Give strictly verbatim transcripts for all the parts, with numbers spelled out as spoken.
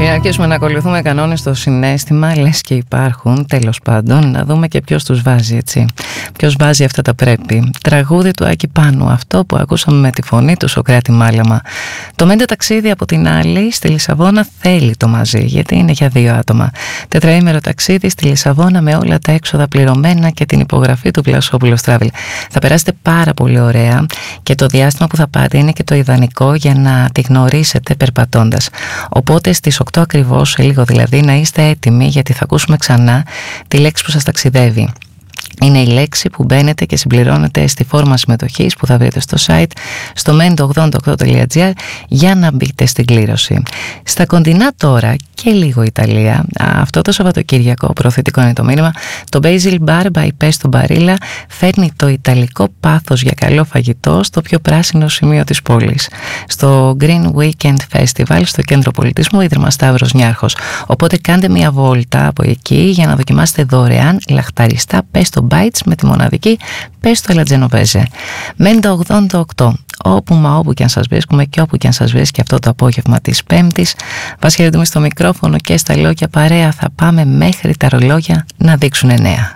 Πριν αρχίσουμε να ακολουθούμε κανόνες στο συναίσθημα, λες και υπάρχουν, τέλος πάντων, να δούμε και ποιος τους βάζει, έτσι. Ποιος βάζει αυτά τα πρέπει. Τραγούδι του Άκη Πάνου, αυτό που ακούσαμε με τη φωνή του Σοκράτη Μάλαμα. Το Μέντα ταξίδι από την άλλη στη Λισαβόνα θέλει το μαζί, γιατί είναι για δύο άτομα. Τετραήμερο ταξίδι στη Λισαβόνα με όλα τα έξοδα πληρωμένα και την υπογραφή του Βλασόπουλος Travel. Θα περάσετε πάρα πολύ ωραία και το διάστημα που θα πάτε είναι και το ιδανικό για να τη γνωρίσετε περπατώντας. Οπότε στις οκτώ ακριβώς, σε λίγο δηλαδή, να είστε έτοιμοι, γιατί θα ακούσουμε ξανά τη λέξη που σας ταξιδεύει. Είναι η λέξη που μπαίνετε και συμπληρώνετε στη φόρμα συμμετοχής που θα βρείτε στο site στο μέντο ογδόντα οκτώ τελεία τζι άρ για να μπείτε στην κλήρωση. Στα κοντινά τώρα και λίγο Ιταλία, αυτό το Σαββατοκύριακο, προωθητικό είναι το μήνυμα, το Basil Bar by Pesto Barilla φέρνει το ιταλικό πάθος για καλό φαγητό στο πιο πράσινο σημείο της πόλης, στο Green Weekend Festival στο Κέντρο Πολιτισμού Ίδρυμα Σταύρος Νιάρχος. Οπότε κάντε μια βόλτα από εκεί για να δοκιμάσετε δωρεάν λαχταριστά Pesto Bites με τη μοναδική Pesto alla Genovese. Μέντα ογδόντα οκτώ. Όπου μα όπου και αν σας βρίσκουμε και όπου και αν σας βρίσκει αυτό το απόγευμα της Πέμπτης, Βάσια Ρετούμη στο μικρόφωνο και στα λόγια παρέα, θα πάμε μέχρι τα ρολόγια να δείξουν εννέα.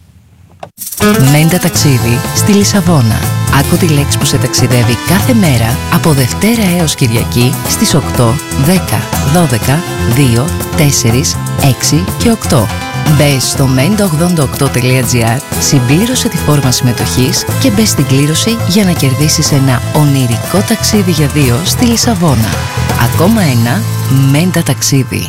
Μέντα ταξίδι στη Λισαβόνα. Άκου τη λέξη που σε ταξιδεύει κάθε μέρα από Δευτέρα έως Κυριακή στις οκτώ, δέκα, δώδεκα, δύο, τέσσερα, έξι και οκτώ. Μπες στο μέντο ογδόντα οκτώ τελεία τζι άρ, συμπλήρωσε τη φόρμα συμμετοχής και μπες στην κλήρωση για να κερδίσεις ένα ονειρικό ταξίδι για δύο στη Λισαβόνα. Ακόμα ένα Μέντα ταξίδι.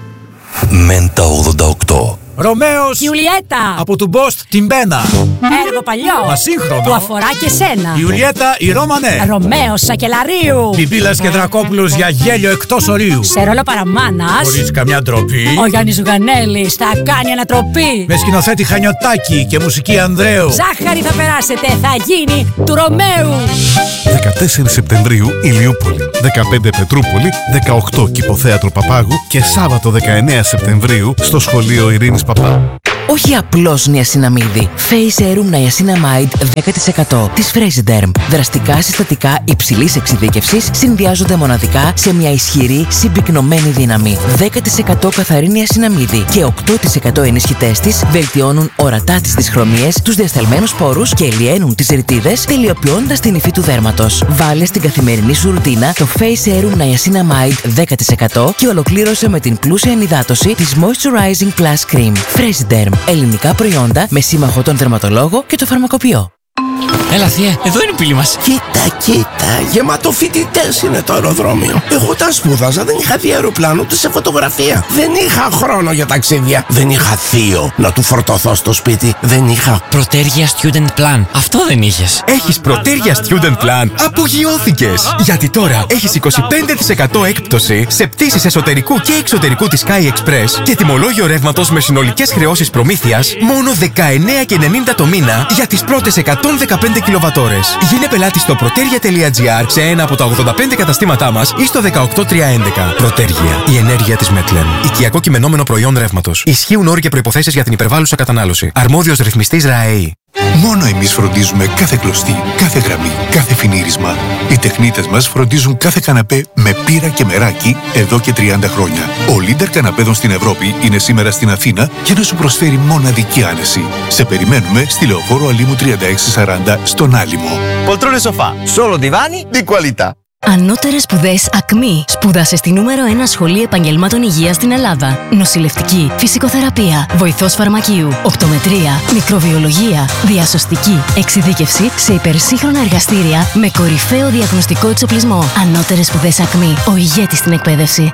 Μέντα ογδόντα οκτώ. Ρωμαίος Γιουλιέτα από του Μπόστ την Μπένα. Έργο παλιό Μα σύγχρονο που αφορά και σένα. Γιουλιέτα η Ρώμανε. Ρωμαίος Σακελαρίου. Πιπίλας και Δρακόπουλος για γέλιο εκτός ορίου. Σε ρόλο παραμάνας Χωρίς καμιά ντροπή. ο Γιάννης Ζουγανέλης θα κάνει ανατροπή. Με σκηνοθέτη Χανιωτάκη και μουσική Ανδρέου. Ζάχαρη θα περάσετε, θα γίνει του Ρωμαίου. δεκατέσσερις Σεπτεμβρίου Ηλιούπολη, δεκαπέντε Πετρούπολη, δεκαοκτώ Κηποθέατρο Παπάγου και Σάββατο δεκαεννέα Σεπτεμβρίου στο Σχολείο Ειρήνης Παπά. Όχι απλώς νιασιναμίδι. Face Serum Niacinamide δέκα τοις εκατό της Fresiderm. Δραστικά συστατικά υψηλής εξειδίκευσης συνδυάζονται μοναδικά σε μια ισχυρή συμπυκνωμένη δύναμη. δέκα τοις εκατό καθαρή νιασιναμίδι και οκτώ τοις εκατό ενισχυτές της βελτιώνουν ορατά τις δυσχρωμίες, τους διασταλμένους πόρους και ελιαίνουν τις ρητίδες, τελειοποιώντας την υφή του δέρματος. Βάλε στην καθημερινή σου ρουτίνα το Face Serum Niacinamide δέκα τοις εκατό και ολοκλήρωσε με την πλούσια ενυδάτωση της Moisturizing Plus Cream. Fresiderm. Ελληνικά προϊόντα με σύμμαχο τον δερματολόγο και το φαρμακοποιό. Έλα θεία, εδώ είναι η πύλη μας. Κοίτα, κοίτα, γεμάτο φοιτητές είναι το αεροδρόμιο. Εγώ όταν σπούδαζα δεν είχα δει αεροπλάνο ούτε σε φωτογραφία. Δεν είχα χρόνο για ταξίδια. Δεν είχα θείο να του φορτωθώ στο σπίτι. Δεν είχα Πρωτέργεια Student Plan. Αυτό δεν είχες. Έχεις Πρωτέργεια Student Plan. Απογειώθηκες! Γιατί τώρα έχεις είκοσι πέντε τοις εκατό έκπτωση σε πτήσεις εσωτερικού και εξωτερικού της Sky Express και τιμολόγιο ρεύματος με συνολικές χρεώσεις προμήθειας μόνο δεκαεννέα και ενενήντα το μήνα για τις πρώτες εκατόν δεκαπέντε κιλοβατόρες. Γίνε πελάτη στο πρωτέργεια τελεία τζι άρ σε ένα από τα ογδόντα πέντε καταστήματά μας ή στο δεκαοκτώ τριακόσια έντεκα. Πρωτέργεια. Η ενέργεια της Μέτλεν. Οικιακό κειμενόμενο προϊόν ρεύματος. Ισχύουν όροι και προϋποθέσεις για την υπερβάλλουσα κατανάλωση. Αρμόδιος ρυθμιστής ΡΑΕΗ. Μόνο εμείς φροντίζουμε κάθε κλωστή, κάθε γραμμή, κάθε φινίρισμα. Οι τεχνίτες μας φροντίζουν κάθε καναπέ με πύρα και μεράκι εδώ και τριάντα χρόνια. Ο Leader καναπέδων στην Ευρώπη είναι σήμερα στην Αθήνα για να σου προσφέρει μοναδική άνεση. Σε περιμένουμε στη Λεωφόρο Αλήμου τριάντα έξι σαράντα στον Άλυμο. Poltrone sofà, solo divani di qualità. Ανώτερες σπουδές ΑΚΜΗ. Σπούδασε στη νούμερο ένα σχολή επαγγελμάτων υγείας στην Ελλάδα. Νοσηλευτική, φυσικοθεραπεία, βοηθός φαρμακείου, οπτομετρία, μικροβιολογία, διασωστική, εξειδίκευση σε υπερσύγχρονα εργαστήρια με κορυφαίο διαγνωστικό εξοπλισμό. Ανώτερες σπουδές ΑΚΜΗ. Ο ηγέτης στην εκπαίδευση.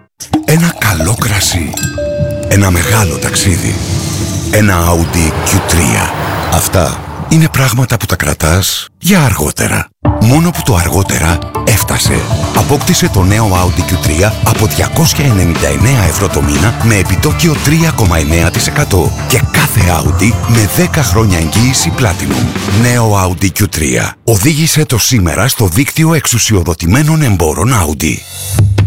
Ένα καλό κρασί. Ένα μεγάλο ταξίδι. Ένα Audi κιου τρία. Αυτά είναι πράγματα που τα κρατάς για αργότερα. Μόνο που το αργότερα έφτασε. Απόκτησε το νέο Audi κιου τρία από διακόσια ενενήντα εννέα ευρώ το μήνα με επιτόκιο τρία κόμμα εννέα τοις εκατό και κάθε Audi με δέκα χρόνια εγγύηση Platinum. Νέο Audi κιου τρία. Οδήγησε το σήμερα στο δίκτυο εξουσιοδοτημένων εμπόρων Audi.